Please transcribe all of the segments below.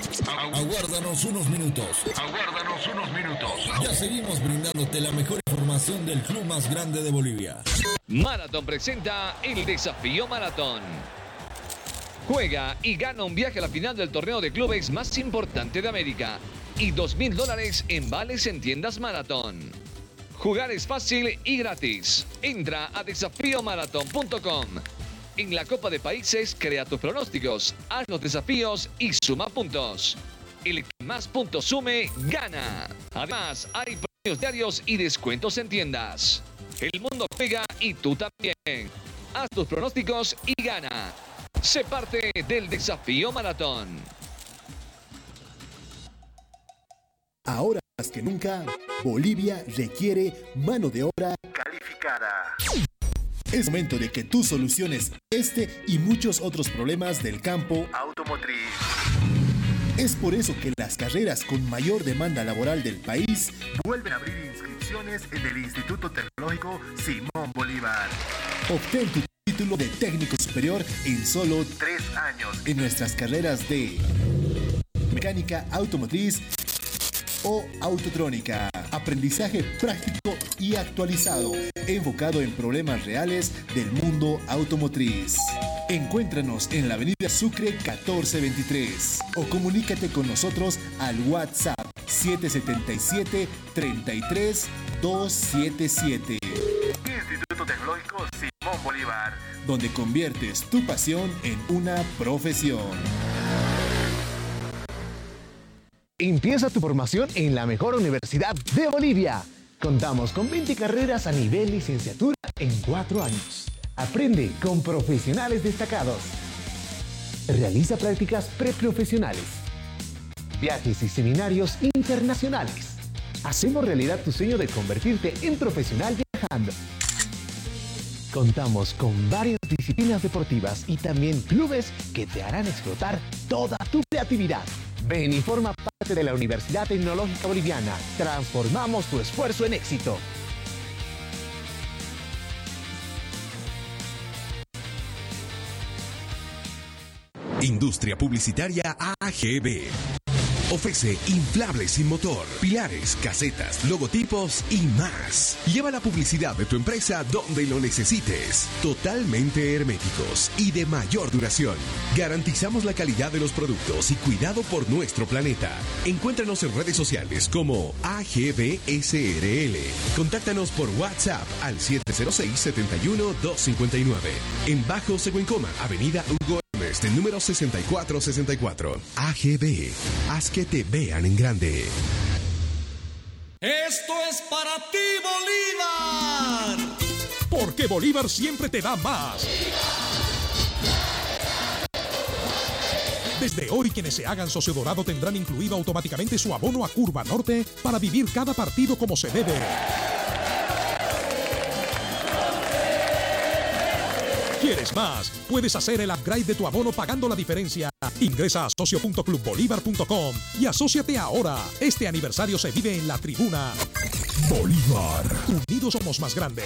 Aguárdanos unos minutos. Ya seguimos brindándote la mejor información del club más grande de Bolivia. Marathon presenta el Desafío Maratón. Juega y gana un viaje a la final del torneo de clubes más importante de América y $2.000 en vales en tiendas Marathon. Jugar es fácil y gratis. Entra a desafiomaratón.com. En la Copa de Países, crea tus pronósticos, haz los desafíos y suma puntos. El que más puntos sume, gana. Además, hay premios diarios y descuentos en tiendas. El mundo juega y tú también. Haz tus pronósticos y gana. Sé parte del Desafío Maratón. Ahora más que nunca, Bolivia requiere mano de obra calificada. Es momento de que tú soluciones este y muchos otros problemas del campo automotriz. Es por eso que las carreras con mayor demanda laboral del país vuelven a abrir inscripciones en el Instituto Tecnológico Simón Bolívar. Obtén tu título de técnico superior en solo 3 años en nuestras carreras de mecánica automotriz o autotrónica. Aprendizaje práctico y actualizado, enfocado en problemas reales del mundo automotriz. Encuéntranos en la avenida Sucre 1423 o comunícate con nosotros al WhatsApp 777-33-277. Instituto Tecnológico Simón Bolívar, donde conviertes tu pasión en una profesión. Empieza tu formación en la mejor universidad de Bolivia. Contamos con 20 carreras a nivel licenciatura en 4 años. Aprende con profesionales destacados. Realiza prácticas preprofesionales. Viajes y seminarios internacionales. Hacemos realidad tu sueño de convertirte en profesional viajando. Contamos con varias disciplinas deportivas y también clubes que te harán explotar toda tu creatividad. Ven y forma parte de la Universidad Tecnológica Boliviana. Transformamos tu esfuerzo en éxito. Industria Publicitaria AGB. Ofrece inflables sin motor, pilares, casetas, logotipos y más. Lleva la publicidad de tu empresa donde lo necesites. Totalmente herméticos y de mayor duración. Garantizamos la calidad de los productos y cuidado por nuestro planeta. Encuéntranos en redes sociales como AGB-SRL. Contáctanos por WhatsApp al 706-71-259. En Bajo Seguencoma, Avenida Hugo del número 6464. AGB. Haz que te vean en grande. Esto es para ti, Bolívar. Porque Bolívar siempre te da más. Desde hoy, quienes se hagan socio dorado tendrán incluido automáticamente su abono a Curva Norte para vivir cada partido como se debe. ¿Quieres más? Puedes hacer el upgrade de tu abono pagando la diferencia. Ingresa a socio.clubbolivar.com y asóciate ahora. Este aniversario se vive en la tribuna. Bolívar. Unidos somos más grandes.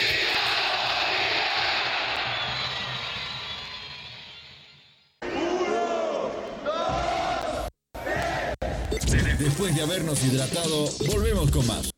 Después de habernos hidratado, volvemos con más.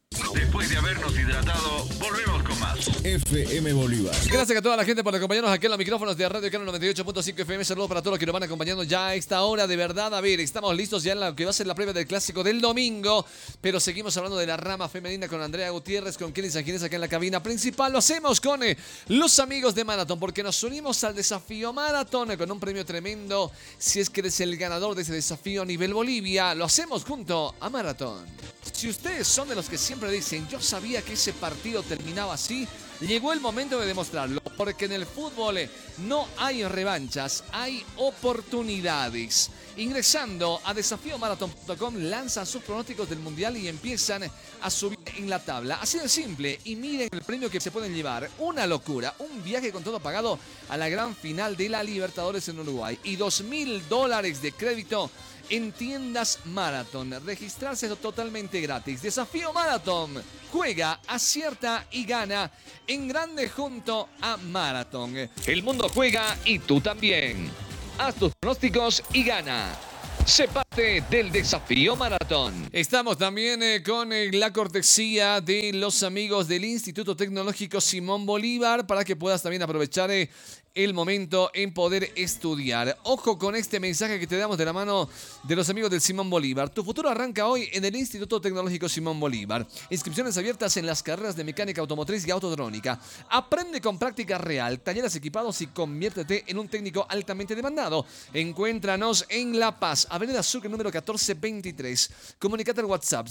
FM Bolívar. Gracias a toda la gente por acompañarnos aquí en los micrófonos de Radio Cano 98.5 FM. Saludos para todos los que nos van acompañando ya a esta hora. De verdad, a ver, estamos listos ya en lo que va a ser la previa del clásico del domingo. Pero seguimos hablando de la rama femenina con Andrea Gutiérrez, con Kelly Sanguínez acá en la cabina principal. Lo hacemos con los amigos de Marathon, porque nos unimos al desafío Marathon con un premio tremendo. Si es que eres el ganador de ese desafío a nivel Bolivia, lo hacemos junto a Marathon. Si ustedes son de los que siempre dicen, yo sabía que ese partido terminaba así, llegó el momento de demostrarlo, porque en el fútbol no hay revanchas, hay oportunidades. Ingresando a desafiomaratón.com, lanzan sus pronósticos del Mundial y empiezan a subir en la tabla. Así de simple, y miren el premio que se pueden llevar. Una locura, un viaje con todo pagado a la gran final de la Libertadores en Uruguay y $2.000 de crédito en tiendas Marathon. Registrarse es totalmente gratis. Desafío Marathon. Juega, acierta y gana en grande junto a Marathon. El mundo juega y tú también. Haz tus pronósticos y gana. Sé parte del desafío maratón. Estamos también con la cortesía de los amigos del Instituto Tecnológico Simón Bolívar para que puedas también aprovechar el momento en poder estudiar. Ojo con este mensaje que te damos de la mano de los amigos del Simón Bolívar. Tu futuro arranca hoy en el Instituto Tecnológico Simón Bolívar. Inscripciones abiertas en las carreras de mecánica automotriz y autodrónica. Aprende con práctica real, talleres equipados y conviértete en un técnico altamente demandado. Encuéntranos en La Paz, Avenida Sucre número 1423. Comunicate al WhatsApp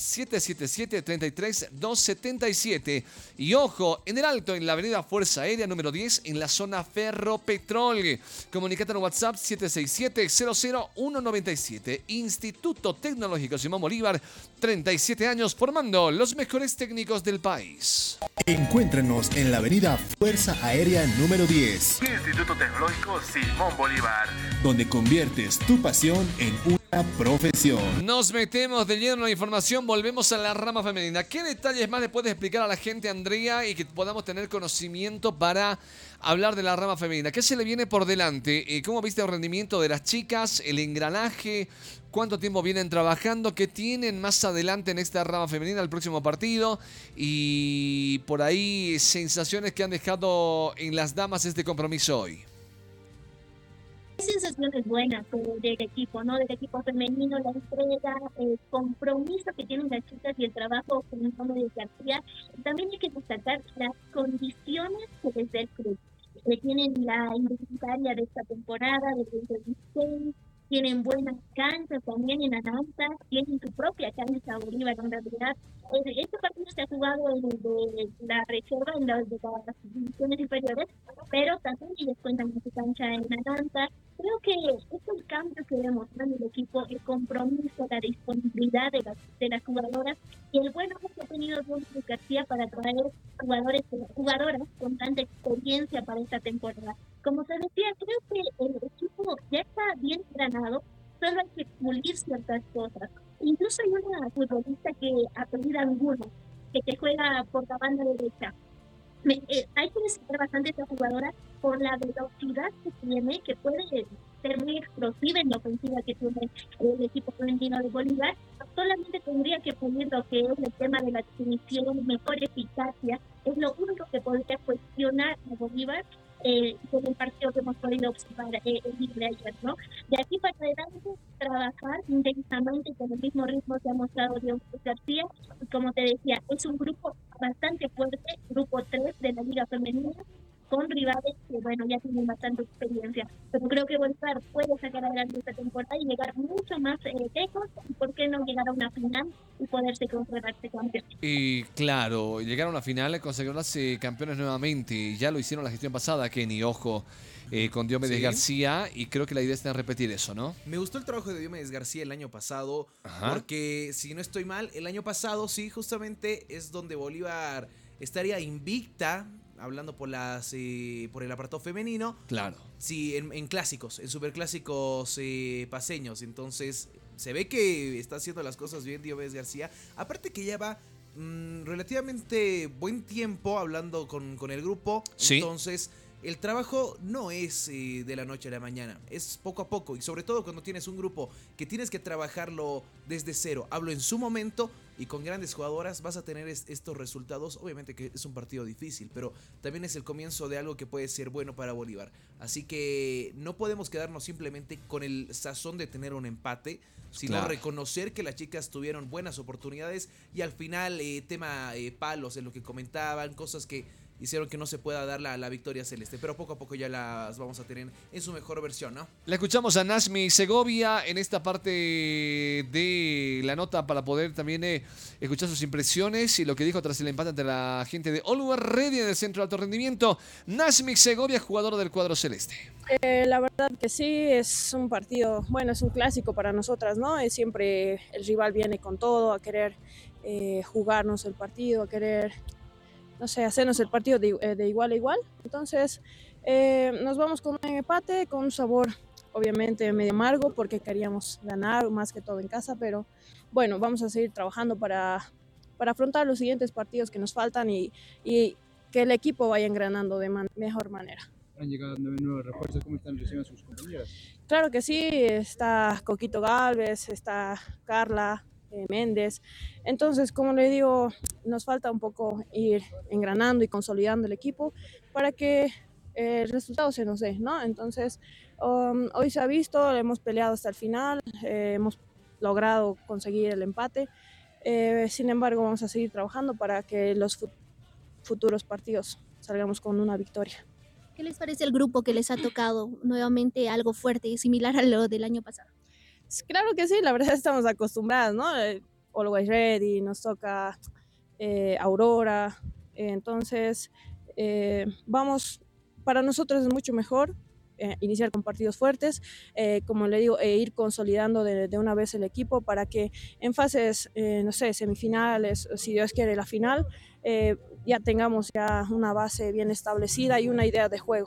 777-33-277. Y ojo, en el Alto, en la Avenida Fuerza Aérea número 10, en la zona Ferropetrol. Comunicate al WhatsApp 767-00197. Instituto Tecnológico Simón Bolívar, 37 años formando los mejores técnicos del país. Encuéntranos en la Avenida Fuerza Aérea número 10. Instituto Tecnológico Simón Bolívar, donde conviertes tu pasión en una profesión. Nos metemos de lleno en la información, volvemos a la rama femenina. ¿Qué detalles más le puedes explicar a la gente, Andrea, y que podamos tener conocimiento para hablar de la rama femenina? ¿Qué se le viene por delante? ¿Cómo viste el rendimiento de las chicas, el engranaje? ¿Cuánto tiempo vienen trabajando? ¿Qué tienen más adelante en esta rama femenina el próximo partido? Y por ahí, sensaciones que han dejado en las damas este compromiso hoy. Sensaciones buenas del equipo, ¿no? Del equipo femenino, la entrega, el compromiso que tienen las chicas y el trabajo con el fondo de García. También hay que destacar las condiciones que desde el club tienen la indumentaria de esta temporada, de 2016, tienen buenas canchas también en Ananta, tienen su propia cancha Bolívar en realidad. Este partido se ha jugado en la reserva, en las divisiones inferiores, pero también ellos cuentan con su cancha en Ananta. Creo que es el cambio que demuestra el equipo, el compromiso, la disponibilidad de las jugadoras y el buen ojo que ha tenido Don García para traer jugadoras con tanta experiencia para esta temporada. Como se decía, creo que el equipo ya está bien granado, solo hay que pulir ciertas cosas. Incluso hay una futbolista que apellida Angulo, que juega por la banda derecha. Hay que destacar bastante a esta jugadora por la velocidad que tiene, que puede ser muy explosiva en la ofensiva que tiene el equipo femenino de Bolívar. Solamente tendría que pulir lo que es el tema de la definición, mejor eficacia. Es lo único que podría cuestionar a Bolívar con el partido que hemos podido observar el día de ayer, ¿no? De aquí para adelante, trabajar intensamente con el mismo ritmo que ha mostrado Dios García. Y como te decía, es un grupo bastante fuerte, grupo 3 de la Liga Femenina, con rivales que, bueno, ya tienen bastante experiencia. Pero creo que Bolívar puede sacar adelante esta temporada y llegar mucho más lejos, y por qué no llegar a una final y poderse considerarse campeón. Y claro, llegar a una final, consagrarse campeones nuevamente. Ya lo hicieron la gestión pasada, Kenny, ojo, con Diomedes García, y creo que la idea es repetir eso, ¿no? Me gustó el trabajo de Diomedes García el año pasado, porque si no estoy mal, el año pasado sí, justamente es donde Bolívar estaría invicta, hablando por el apartado femenino. Claro. Sí, en clásicos, en superclásicos paseños. Entonces, se ve que está haciendo las cosas bien Diomedes García. Aparte que lleva relativamente buen tiempo hablando con el grupo. Sí. Entonces, el trabajo no es de la noche a la mañana, es poco a poco. Y sobre todo cuando tienes un grupo que tienes que trabajarlo desde cero. Hablo en su momento y con grandes jugadoras vas a tener estos resultados. Obviamente que es un partido difícil, pero también es el comienzo de algo que puede ser bueno para Bolívar. Así que no podemos quedarnos simplemente con el sazón de tener un empate, sino reconocer que las chicas tuvieron buenas oportunidades y al final tema palos en lo que comentaban, cosas que hicieron que no se pueda dar la victoria celeste, pero poco a poco ya las vamos a tener en su mejor versión, ¿no? La escuchamos a Nashmi Segovia en esta parte de la nota para poder también escuchar sus impresiones y lo que dijo tras el empate ante la gente de Always Ready en el centro de alto rendimiento. Nashmi Segovia, jugadora del cuadro celeste. La verdad que sí, es un partido, bueno, es un clásico para nosotras, ¿no? Siempre el rival viene con todo, a querer jugarnos el partido, a querer, no sé, hacernos el partido de igual a igual. Entonces, nos vamos con un empate, con un sabor obviamente medio amargo, porque queríamos ganar más que todo en casa, pero bueno, vamos a seguir trabajando para afrontar los siguientes partidos que nos faltan y que el equipo vaya engranando de mejor manera. han llegado nuevos refuerzos, ¿cómo están recibiendo a sus compañeras? Claro que sí, está Coquito Galvez, está Carla Méndez. Entonces, como le digo, nos falta un poco ir engranando y consolidando el equipo para que el resultado se nos dé, ¿no? Entonces, hoy se ha visto, hemos peleado hasta el final, hemos logrado conseguir el empate. Sin embargo, vamos a seguir trabajando para que los futuros partidos salgamos con una victoria. ¿Qué les parece el grupo que les ha tocado? Nuevamente algo fuerte y similar a lo del año pasado. Claro que sí, la verdad estamos acostumbrados, ¿no? Always Ready, nos toca Aurora, entonces vamos, para nosotros es mucho mejor iniciar con partidos fuertes, como le digo, ir consolidando de una vez el equipo para que en fases, no sé, semifinales, si Dios quiere la final, ya tengamos ya una base bien establecida y una idea de juego.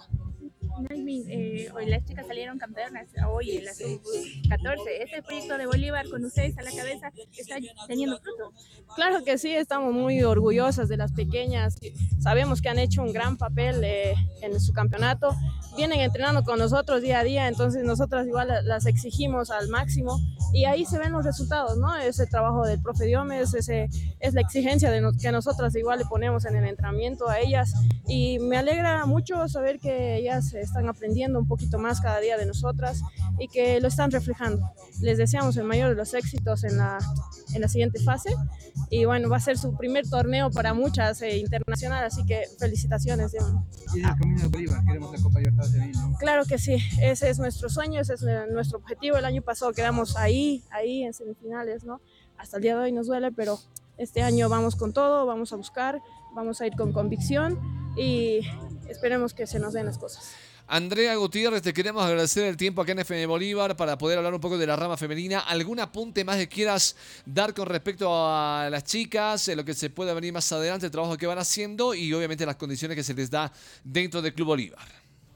Hoy las chicas salieron campeonas, hoy en la sub-14. ¿Este proyecto de Bolívar con ustedes a la cabeza está teniendo fruto? Claro que sí, estamos muy orgullosas de las pequeñas. Sabemos que han hecho un gran papel en su campeonato. Vienen entrenando con nosotros día a día, entonces nosotras igual las exigimos al máximo y ahí se ven los resultados, ¿no? Ese trabajo del profe Diomes, es la exigencia que nosotras igual le ponemos en el entrenamiento a ellas y me alegra mucho saber que ellas están aprendiendo un poquito más cada día de nosotras y que lo están reflejando. Les deseamos el mayor de los éxitos en la siguiente fase y bueno, va a ser su primer torneo para muchas internacional, así que felicitaciones. Y en el camino de Bolívar, queremos la Copa Libertadores de México, ¿no? Claro que sí, ese es nuestro sueño, ese es nuestro objetivo. El año pasado quedamos ahí en semifinales, ¿no? Hasta el día de hoy nos duele, pero este año vamos con todo, vamos a buscar, vamos a ir con convicción y esperemos que se nos den las cosas. Andrea Gutiérrez, te queremos agradecer el tiempo acá en FM Bolívar para poder hablar un poco de la rama femenina. ¿Algún apunte más que quieras dar con respecto a las chicas, lo que se puede venir más adelante, el trabajo que van haciendo y obviamente las condiciones que se les da dentro del Club Bolívar?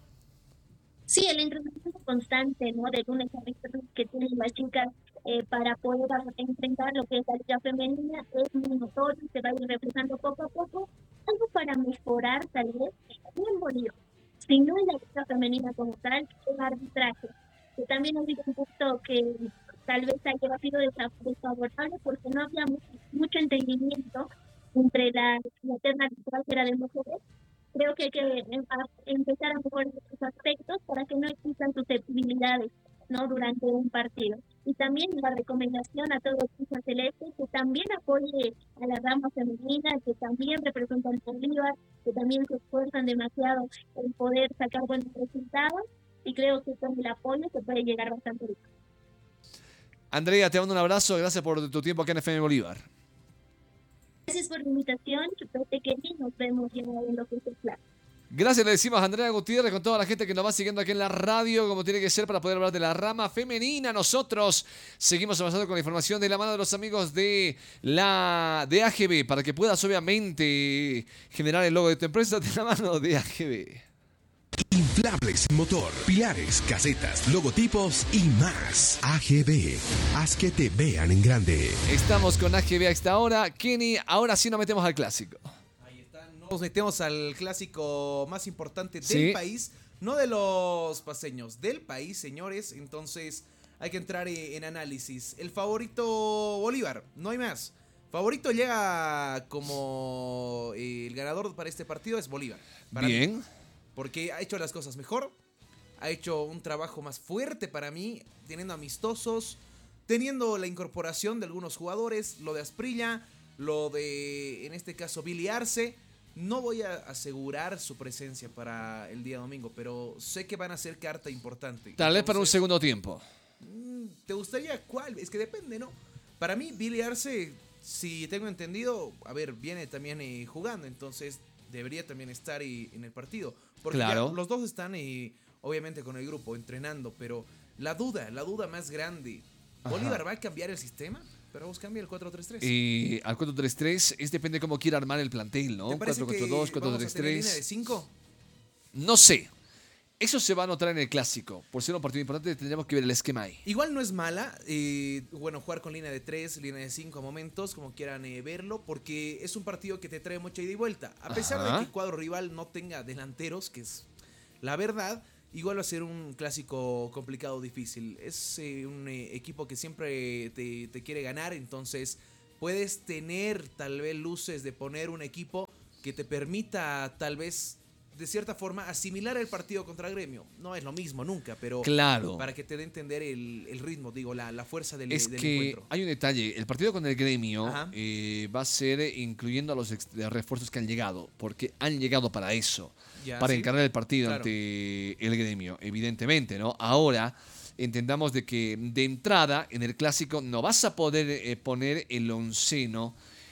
Sí, el entrenamiento constante, ¿no? De lunes a viernes que tienen las chicas para poder enfrentar lo que es la liga femenina es muy notorio, se va a ir reflejando poco a poco. Algo para mejorar, tal vez, no en Bolívar, sino en la liga femenina como tal, el arbitraje. Que también ha sido un punto que tal vez haya sido desfavorable porque no había mucho entendimiento entre la terna arbitral que era de mujeres. Creo que hay que empezar a mejorar estos aspectos para que no existan susceptibilidades, ¿no? Durante un partido. Y también la recomendación a todos los hinchas celestes que también apoye a la rama femenina, que también representan el Bolívar, que también se esfuerzan demasiado en poder sacar buenos resultados y creo que con el apoyo se puede llegar bastante lejos. Andrea, te mando un abrazo, gracias por tu tiempo acá en FM Bolívar. Gracias por la invitación, Chupete Kenny, nos vemos ya en lo que es el plan. Gracias, le decimos a Andrea Gutiérrez con toda la gente que nos va siguiendo aquí en la radio, como tiene que ser para poder hablar de la rama femenina. Nosotros seguimos avanzando con la información de la mano de los amigos de AGB, para que puedas obviamente generar el logo de tu empresa de la mano de AGB. Inflables sin motor, pilares, casetas, logotipos y más. AGB, haz que te vean en grande. Estamos con AGB a esta hora. Kenny, ahora sí nos metemos al clásico. Nos metemos al clásico más importante del país, no de los paseños, del país, señores. Entonces hay que entrar en análisis. El favorito Bolívar, no hay más. Favorito llega como el ganador para este partido es Bolívar. Bien. Mí, porque ha hecho las cosas mejor, ha hecho un trabajo más fuerte para mí, teniendo amistosos, teniendo la incorporación de algunos jugadores, lo de Asprilla, lo de, en este caso, Billy Arce. No voy a asegurar su presencia para el día domingo, pero sé que van a ser carta importante. Tal vez para un segundo tiempo. ¿Te gustaría cuál? Es que depende, ¿no? Para mí, Billy Arce, si tengo entendido, a ver, viene también jugando, entonces debería también estar en el partido. Porque claro, ya los dos están obviamente con el grupo, entrenando, pero la duda más grande, ¿Bolívar va a cambiar el sistema? Pero vos cambia el 4-3-3. Al 4-3-3 depende de cómo quiera armar el plantel, ¿no? 4-4-2, 4-3-3. ¿Línea de 5? No sé. Eso se va a notar en el clásico. Por ser un partido importante tendríamos que ver el esquema ahí. Igual no es mala, bueno, jugar con línea de 3, línea de 5 a momentos, como quieran verlo, porque es un partido que te trae mucha ida y vuelta. A pesar de que el cuadro rival no tenga delanteros, que es la verdad, igual va a ser un clásico complicado, difícil. Es un equipo que siempre te quiere ganar, entonces puedes tener tal vez luces de poner un equipo que te permita tal vez de cierta forma asimilar el partido contra Gremio. No es lo mismo nunca, pero claro, para que te dé a entender el ritmo, digo, la fuerza del es del que encuentro. hay un detalle, el partido con el Gremio va a ser incluyendo a los refuerzos que han llegado, porque han llegado para eso, para encarar el partido ante el Gremio, evidentemente, ¿no? Ahora entendamos de que de entrada en el clásico no vas a poder poner el onceno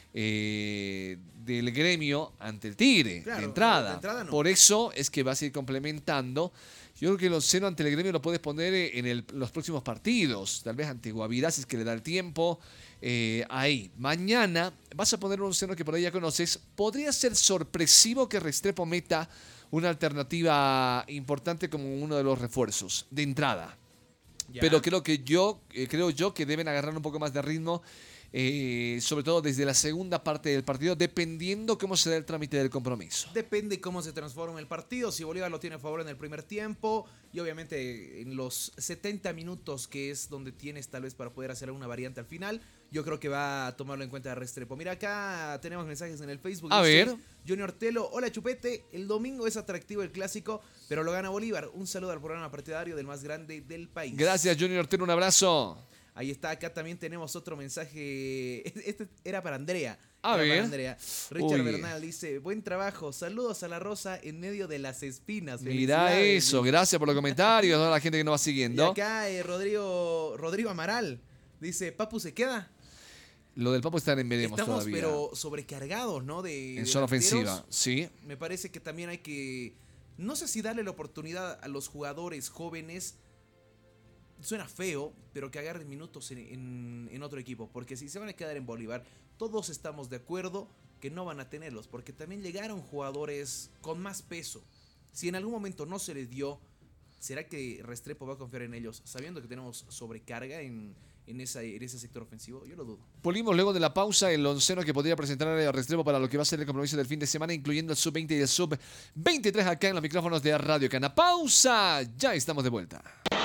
del Gremio ante el Tigre, de entrada. No. Por eso es que vas a ir complementando. Yo creo que el onceno ante el Gremio lo puedes poner en los próximos partidos, tal vez ante Guavirá, si es que le da el tiempo. Ahí. Mañana vas a poner un onceno que por ahí ya conoces. Podría ser sorpresivo que Restrepo meta una alternativa importante como uno de los refuerzos, de entrada. Pero creo yo que deben agarrar un poco más de ritmo, sobre todo desde la segunda parte del partido, dependiendo cómo se da el trámite del compromiso. Depende cómo se transforma el partido, si Bolívar lo tiene a favor en el primer tiempo y obviamente en los 70 minutos, que es donde tienes tal vez para poder hacer alguna variante al final. Yo creo que va a tomarlo en cuenta Restrepo. Mira, acá tenemos mensajes en el Facebook. A ver. Junior Telo, hola Chupete, el domingo es atractivo el clásico, pero lo gana Bolívar. Un saludo al programa partidario del más grande del país. Gracias, Junior Telo, un abrazo. Ahí está, acá también tenemos otro mensaje. Este era para Andrea. A ver. Para Andrea. Richard Bernal dice, buen trabajo, saludos a la Rosa en medio de las espinas. Mira eso, gracias por los comentarios, ¿no? La gente que nos va siguiendo. Y acá Rodrigo Amaral dice, ¿Papu se queda? Lo del Papu está en veremos Estamos, todavía. pero sobrecargados, ¿no? En zona ofensiva, sí. Me parece que también hay que, no sé si darle la oportunidad a los jugadores jóvenes. Suena feo, pero que agarren minutos en otro equipo. Porque si se van a quedar en Bolívar, todos estamos de acuerdo que no van a tenerlos. Porque también llegaron jugadores con más peso. Si en algún momento no se les dio, ¿será que Restrepo va a confiar en ellos? Sabiendo que tenemos sobrecarga en ese sector ofensivo, yo lo dudo. Polimos luego de la pausa el onceno que podría presentar a Restrepo para lo que va a ser el compromiso del fin de semana, incluyendo el sub-20 y el sub-23 acá en los micrófonos de Radio Cana. Pausa, ya estamos de vuelta.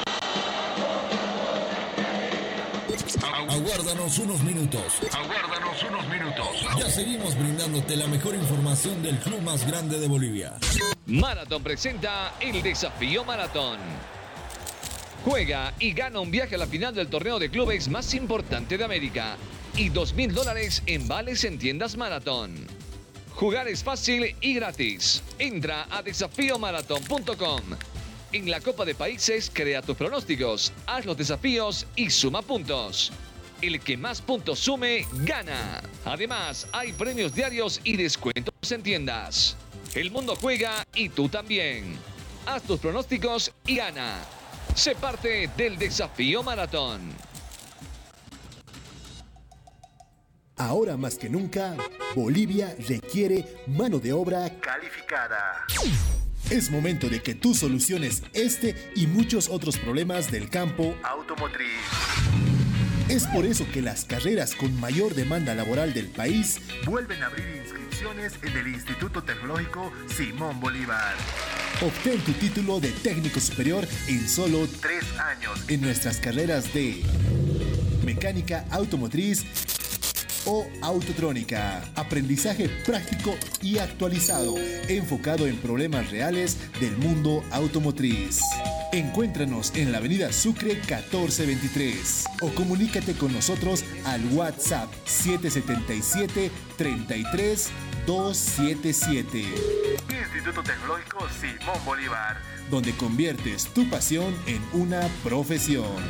Aguárdanos unos minutos. Ya seguimos brindándote la mejor información del club más grande de Bolivia. Marathon presenta el Desafío Maratón. Juega y gana un viaje a la final del torneo de clubes más importante de América y $2,000 en vales en tiendas Marathon. Jugar es fácil y gratis. Entra a desafíomarathon.com. En la Copa de Países, crea tus pronósticos, haz los desafíos y suma puntos. El que más puntos sume, gana. Además, hay premios diarios y descuentos en tiendas. El mundo juega y tú también. Haz tus pronósticos y gana. Sé parte del Desafío Maratón. Ahora más que nunca, Bolivia requiere mano de obra calificada. Es momento de que tú soluciones este y muchos otros problemas del campo automotriz. Es por eso que las carreras con mayor demanda laboral del país vuelven a abrir inscripciones en el Instituto Tecnológico Simón Bolívar. Obtén tu título de técnico superior en solo 3 años en nuestras carreras de mecánica automotriz o autotrónica, aprendizaje práctico y actualizado, enfocado en problemas reales del mundo automotriz. Encuéntranos en la avenida Sucre 1423 o comunícate con nosotros al WhatsApp 777 33 277. Instituto Tecnológico Simón Bolívar, donde conviertes tu pasión en una profesión.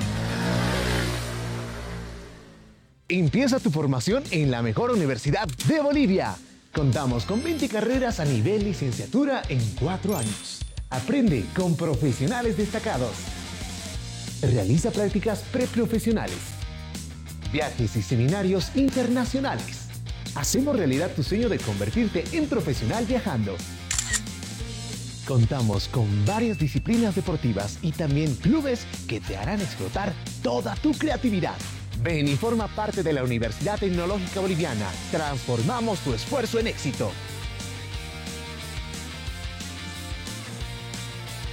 Empieza tu formación en la mejor universidad de Bolivia. Contamos con 20 carreras a nivel licenciatura en 4 años. Aprende con profesionales destacados. Realiza prácticas preprofesionales. Viajes y seminarios internacionales. Hacemos realidad tu sueño de convertirte en profesional viajando. Contamos con varias disciplinas deportivas y también clubes que te harán explotar toda tu creatividad. Ven y forma parte de la Universidad Tecnológica Boliviana. Transformamos tu esfuerzo en éxito.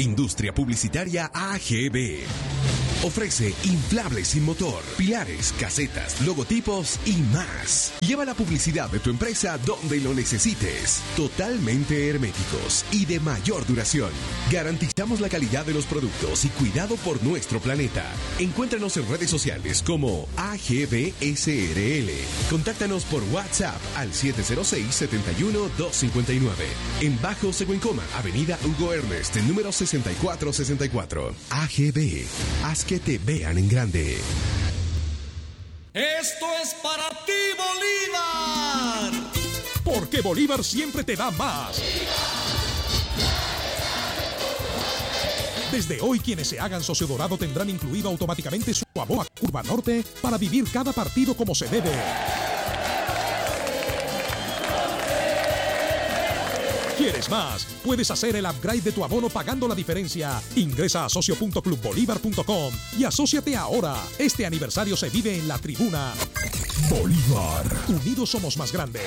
Industria Publicitaria AGB. Ofrece inflables sin motor, pilares, casetas, logotipos y más. Lleva la publicidad de tu empresa donde lo necesites. Totalmente herméticos y de mayor duración. Garantizamos la calidad de los productos y cuidado por nuestro planeta. Encuéntranos en redes sociales como AGB SRL. Contáctanos por WhatsApp al 706-71-259. En Bajo Seguencoma, Avenida Hugo Ernest, número 6464. AGB. Haz que te vean en grande. Esto es para ti, Bolívar. Porque Bolívar siempre te da más. Desde hoy, quienes se hagan socio dorado tendrán incluido automáticamente su abono a Curva Norte para vivir cada partido como se debe. ¿Quieres más? Puedes hacer el upgrade de tu abono pagando la diferencia. Ingresa a socio.clubbolivar.com y asóciate ahora. Este aniversario se vive en la tribuna. Bolívar. Unidos somos más grandes.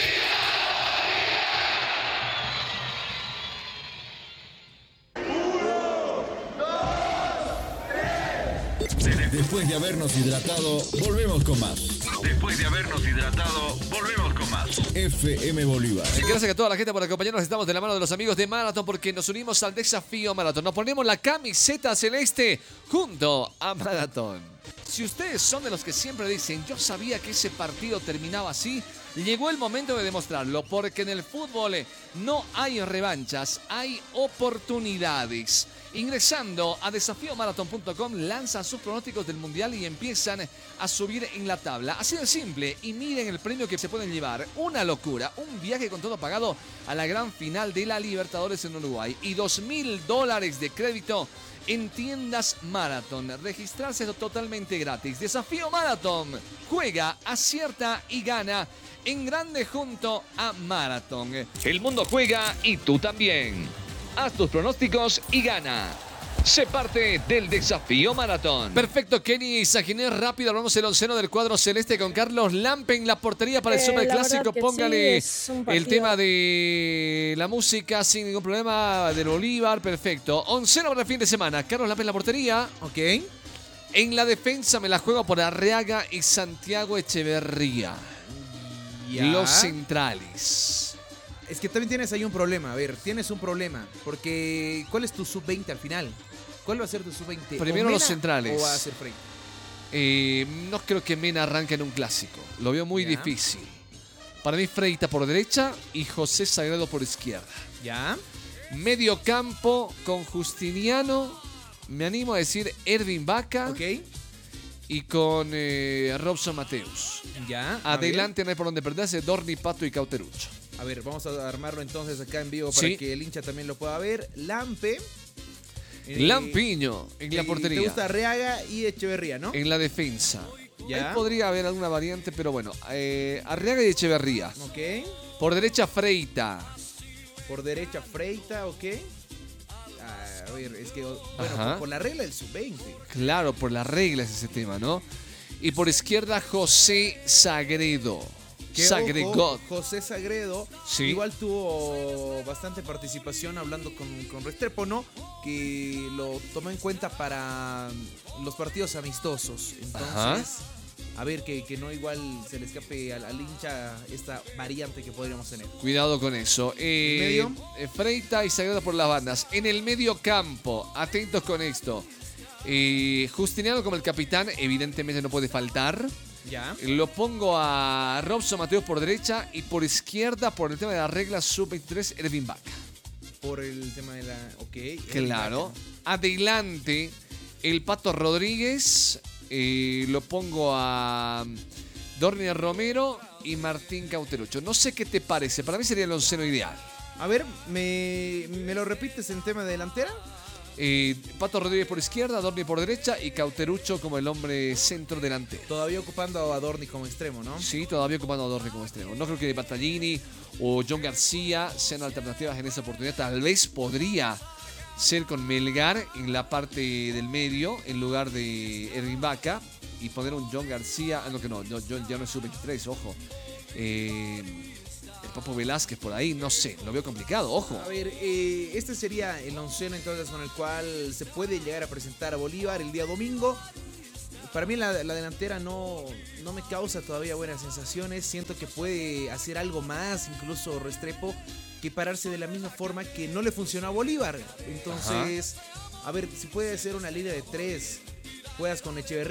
Después de habernos hidratado, volvemos con más. Después de habernos hidratado, volvemos con más. FM Bolívar. Gracias a toda la gente por acompañarnos. Estamos de la mano de los amigos de Marathon porque nos unimos al desafío Marathon. Nos ponemos la camiseta celeste junto a Marathon. Si ustedes son de los que siempre dicen, yo sabía que ese partido terminaba así, llegó el momento de demostrarlo, porque en el fútbol no hay revanchas, hay oportunidades. Ingresando a desafiomarathon.com, lanzan sus pronósticos del Mundial y empiezan a subir en la tabla. Así de simple, y miren el premio que se pueden llevar. Una locura, un viaje con todo pagado a la gran final de la Libertadores en Uruguay y $2.000 de crédito en tiendas Marathon. Registrarse es totalmente gratis. Desafío Marathon. Juega, acierta y gana en grande junto a Marathon. El mundo juega y tú también. Haz tus pronósticos y gana. Sé parte del desafío Marathon. Perfecto, Kenny Sajiné, rápido. Hablamos el onceno del cuadro celeste con Carlos Lampe en la portería para el Superclásico. Póngale el tema de la música sin ningún problema del Bolívar. Perfecto. Onceno para el fin de semana. Carlos Lampe en la portería. Ok. En la defensa me la juego por Arriaga y Santiago Echeverría. Ya. Los centrales. Es que también tienes ahí un problema. A ver, tienes un problema. Porque, ¿cuál es tu sub-20 al final? ¿Cuál va a ser tu sub-20? Primero los centrales. ¿O va a ser Frey? No creo que Mena arranque en un clásico. Lo veo muy difícil. Para mí, Freita por derecha y José Sagredo por izquierda. ¿Ya? Medio campo con Justiniano. Me animo a decir Ervin Vaca. Ok. Y con Robson Mateus. Ya. Adelante no hay por donde perderse. Dorni, Pato y Cauterucho. A ver, vamos a armarlo entonces acá en vivo para que el hincha también lo pueda ver. Lampe. Lampiño en la portería. Te gusta Arriaga y Echeverría, ¿no? En la defensa. Ya. Ahí podría haber alguna variante, pero bueno. Arriaga y Echeverría. Ok. Por derecha, Freita. Por derecha, Freita, ok. A ver, es que, bueno, por la regla del sub-20. Claro, por las reglas ese tema, ¿no? Y por izquierda, José Sagredo. Ojo, José Sagredo igual tuvo bastante participación hablando con Restrepo, ¿no? Que lo tomó en cuenta para los partidos amistosos. Entonces, a ver, que no igual se le escape al hincha esta variante que podríamos tener. Cuidado con eso. ¿Medio? Freita y Sagredo por las bandas. En el medio campo, atentos con esto. Justiniano como el capitán, evidentemente no puede faltar. Ya. Lo pongo a Robson Mateos por derecha y por izquierda, por el tema de la regla sub-23, Ervin Vaca. Por el tema de la... Ok. Claro. Adelante, el Pato Rodríguez. Lo pongo a Dorni Romero y Martín Cauterucho. No sé qué te parece. Para mí sería el onceno ideal. A ver, ¿me lo repites en tema de delantera? Pato Rodríguez por izquierda, Dorni por derecha y Cauterucho como el hombre centro delantero. Todavía ocupando a Dorni como extremo, ¿no? Sí, todavía ocupando a Dorni como extremo. No creo que Battaglini o John García sean alternativas en esa oportunidad. Tal vez podría ser con Melgar en la parte del medio en lugar de Ervin Vaca y poner un John García. No, que no, ya no es sub-23, ojo. El Papo Velázquez por ahí, no sé, lo veo complicado, ojo. A ver, este sería el onceno entonces con el cual se puede llegar a presentar a Bolívar el día domingo. Para mí la delantera no me causa todavía buenas sensaciones. Siento que puede hacer algo más, incluso Restrepo, que pararse de la misma forma que no le funcionó a Bolívar. Entonces, a ver, si puede ser una línea de 3, juegas con Echeverría.